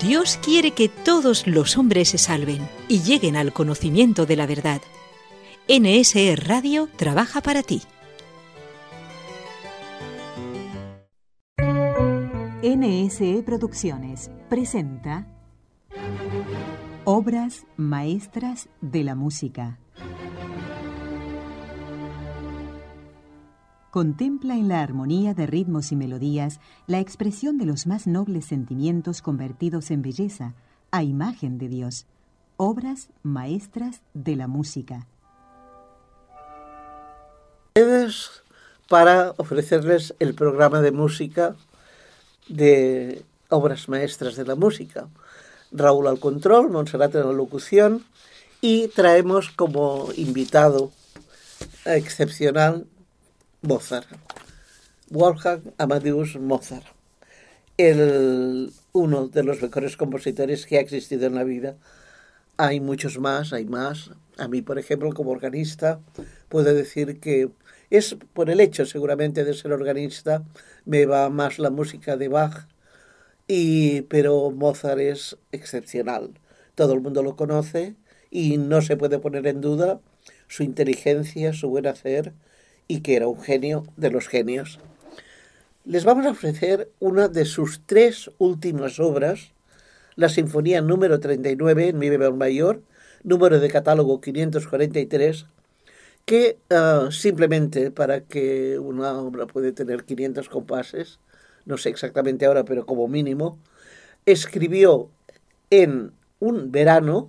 Dios quiere que todos los hombres se salven y lleguen al conocimiento de la verdad. NSE Radio trabaja para ti. NSE Producciones presenta Obras Maestras de la Música. Contempla en la armonía de ritmos y melodías la expresión de los más nobles sentimientos convertidos en belleza, a imagen de Dios. Obras Maestras de la Música. Para ofrecerles el programa de música de Obras Maestras de la Música. Raúl al control, Montserrat en la locución, y traemos como invitado excepcional Mozart, Wolfgang Amadeus Mozart, uno de los mejores compositores que ha existido en la vida. Hay muchos más, hay más. A mí, por ejemplo, como organista, puedo decir que es por el hecho seguramente de ser organista, me va más la música de Bach, pero Mozart es excepcional. Todo el mundo lo conoce y no se puede poner en duda su inteligencia, su buen hacer, y que era un genio de los genios. Les vamos a ofrecer una de sus 3 últimas obras, la Sinfonía número 39 en mi bemol mayor, número de catálogo 543, que simplemente para que una obra puede tener 500 compases, no sé exactamente ahora, pero como mínimo, escribió en un verano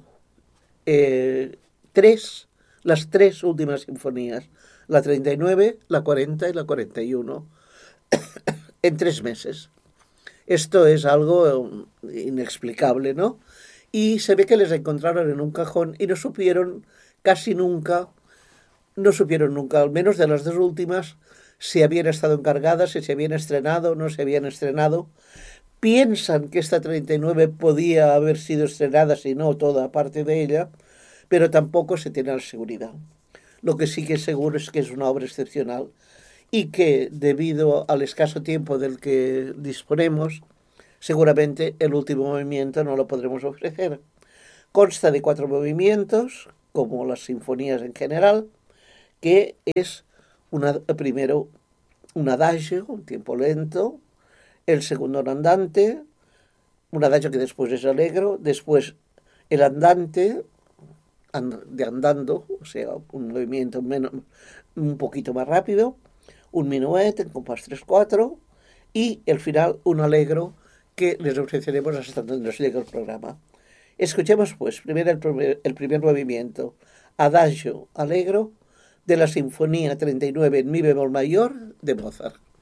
las 3 últimas sinfonías, la 39, la 40 y la 41, en 3 meses. Esto es algo inexplicable, ¿no? Y se ve que les encontraron en un cajón y no supieron nunca, al menos de las 2 últimas, si habían estado encargadas, si se habían estrenado o no se habían estrenado. Piensan que esta 39 podía haber sido estrenada, si no toda parte de ella, pero tampoco se tiene la seguridad. Lo que sí que es seguro es que es una obra excepcional y que, debido al escaso tiempo del que disponemos, seguramente el último movimiento no lo podremos ofrecer. Consta de 4 movimientos, como las sinfonías en general, que es primero un adagio, un tiempo lento, el segundo un andante, un adagio que después es allegro, después el andante de andando, o sea, un movimiento un poquito más rápido, un minuet en compás 3/4 y el final un allegro que les ofreceremos hasta donde nos llegue el programa. Escuchemos pues primero el primer movimiento, adagio allegro de la Sinfonía 39 en mi bemol mayor de Mozart.